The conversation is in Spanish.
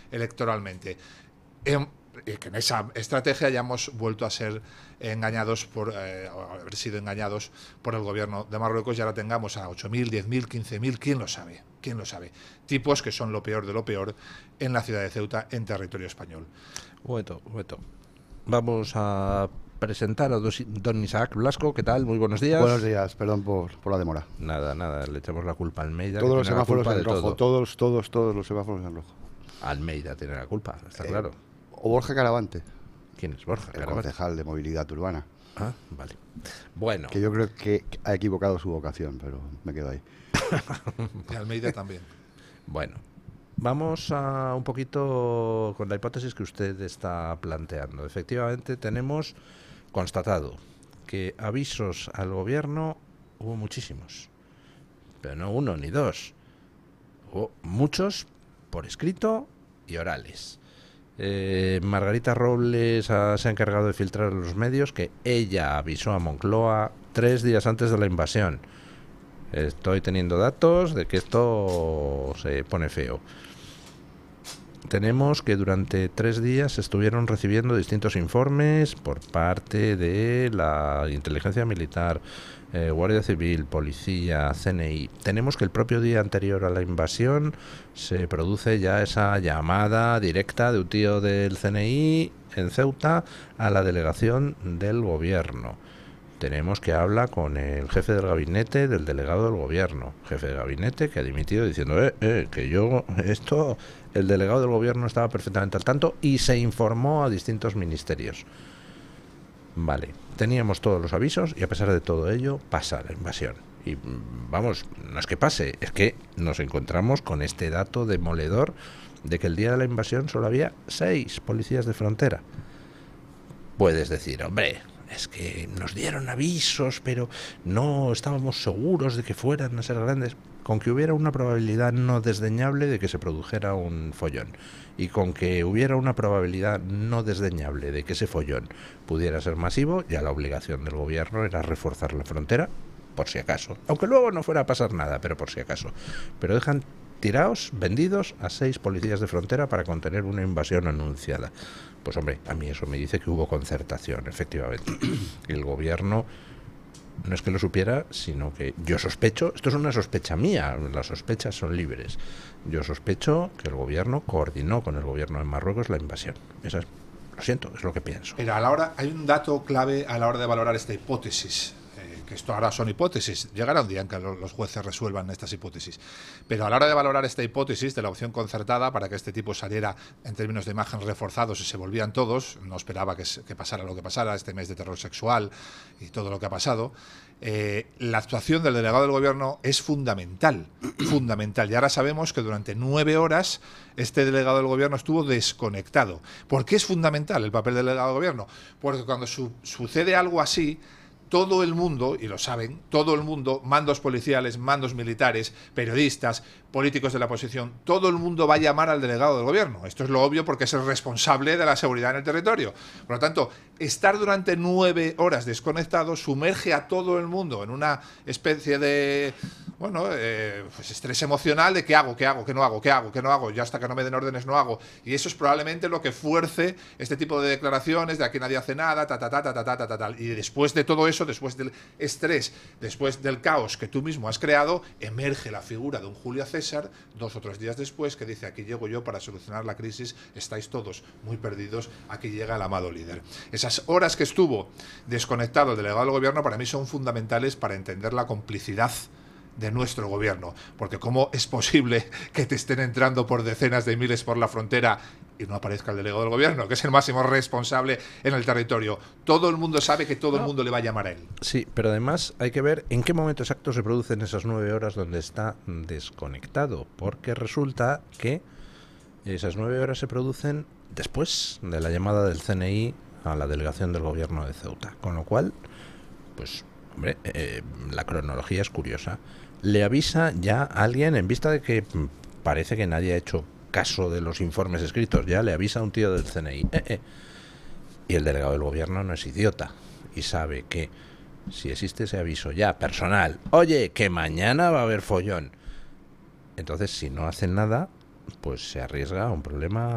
electoralmente. Que en esa estrategia hayamos vuelto a ser engañados haber sido engañados por el gobierno de Marruecos y ahora tengamos a 8.000, 10.000, 15.000, ¿quién lo sabe? ¿Quién lo sabe? Tipos que son lo peor de lo peor en la ciudad de Ceuta, en territorio español. Bueno. Vamos a presentar a don Isaac Blasco. ¿Qué tal? Muy buenos días. Buenos días, perdón por la demora. Nada, le echamos la culpa a Almeida. Todos los semáforos en rojo, todos los semáforos en rojo. Almeida tiene la culpa, está claro. O Borja Caravante. ¿Quién es Borja El Caravante? concejal de movilidad urbana. Ah, vale. Bueno. Que yo creo que ha equivocado su vocación, pero me quedo ahí. Y Almeida también. Bueno, vamos a un poquito con la hipótesis que usted está planteando. Efectivamente, tenemos constatado que avisos al gobierno hubo muchísimos, pero no uno ni dos. Hubo muchos por escrito y orales. Margarita Robles se ha encargado de filtrar a los medios que ella avisó a Moncloa 3 días antes de la invasión. Estoy teniendo datos de que esto se pone feo. Tenemos que durante 3 días estuvieron recibiendo distintos informes por parte de la inteligencia militar, Guardia Civil, Policía, CNI. Tenemos que el propio día anterior a la invasión se produce ya esa llamada directa de un tío del CNI en Ceuta a la delegación del gobierno. Tenemos que habla con el jefe del gabinete del delegado del gobierno, jefe de gabinete que ha dimitido diciendo que yo el delegado del gobierno estaba perfectamente al tanto y se informó a distintos ministerios. Vale, teníamos todos los avisos y a pesar de todo ello pasa la invasión. Y vamos, no es que pase, es que nos encontramos con este dato demoledor de que el día de la invasión solo había 6 policías de frontera. Puedes decir, hombre, es que nos dieron avisos, pero no estábamos seguros de que fueran a ser grandes. Con que hubiera una probabilidad no desdeñable de que se produjera un follón y con que hubiera una probabilidad no desdeñable de que ese follón pudiera ser masivo, ya la obligación del gobierno era reforzar la frontera, por si acaso. Aunque luego no fuera a pasar nada, pero por si acaso. Pero dejan tirados, vendidos a 6 policías de frontera para contener una invasión anunciada. Pues hombre, a mí eso me dice que hubo concertación, efectivamente. El gobierno no es que lo supiera, sino que yo sospecho, esto es una sospecha mía, las sospechas son libres, yo sospecho que el gobierno coordinó con el gobierno de Marruecos la invasión. Esa es, lo siento, es lo que pienso. Pero hay un dato clave a la hora de valorar esta hipótesis, que esto ahora son hipótesis, llegará un día en que los jueces resuelvan estas hipótesis, pero a la hora de valorar esta hipótesis de la opción concertada para que este tipo saliera en términos de imagen reforzados y se volvían todos, no esperaba que pasara lo que pasara, este mes de terror sexual y todo lo que ha pasado, la actuación del delegado del gobierno es fundamental, y ahora sabemos que durante 9 horas este delegado del gobierno estuvo desconectado. ¿Por qué es fundamental el papel del delegado del gobierno? Porque cuando sucede algo así, todo el mundo, y lo saben, todo el mundo, mandos policiales, mandos militares, periodistas, políticos de la oposición, todo el mundo va a llamar al delegado del gobierno. Esto es lo obvio porque es el responsable de la seguridad en el territorio. Por lo tanto, estar durante 9 horas desconectado sumerge a todo el mundo en una especie de pues estrés emocional de qué hago, qué no hago, ya hasta que no me den órdenes no hago. Y eso es probablemente lo que fuerce este tipo de declaraciones de aquí nadie hace nada, tal. Y después de todo eso, después del estrés, después del caos que tú mismo has creado, emerge la figura de un Julio César 2 o 3 días después que dice: aquí llego yo para solucionar la crisis, estáis todos muy perdidos, aquí llega el amado líder. Esas horas que estuvo desconectado el delegado del gobierno para mí son fundamentales para entender la complicidad de nuestro gobierno, porque cómo es posible que te estén entrando por decenas de miles por la frontera y no aparezca el delegado del gobierno, que es el máximo responsable en el territorio. Todo el mundo sabe que todo el mundo le va a llamar a él. Sí, pero además hay que ver en qué momento exacto se producen esas 9 horas donde está desconectado, porque resulta que esas 9 horas se producen después de la llamada del CNI a la delegación del gobierno de Ceuta, con lo cual, pues, hombre, la cronología es curiosa. Le avisa ya a alguien, en vista de que parece que nadie ha hecho caso de los informes escritos, ya le avisa a un tío del CNI. Y el delegado del gobierno no es idiota y sabe que si existe ese aviso ya personal, oye, que mañana va a haber follón, entonces si no hacen nada, pues se arriesga a un problema